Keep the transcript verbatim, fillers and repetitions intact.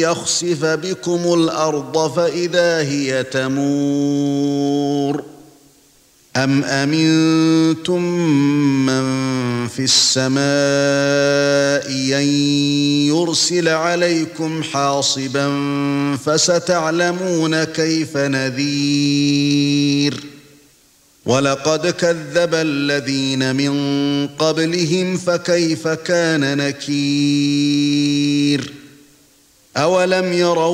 يخسف بكم الأرض فإذا هي تمور أم أمنتم من في السماء أن يرسل عليكم حاصبا فستعلمون كيف نذير ولقد كذب الذين من قبلهم فكيف كان نكير أولم يروا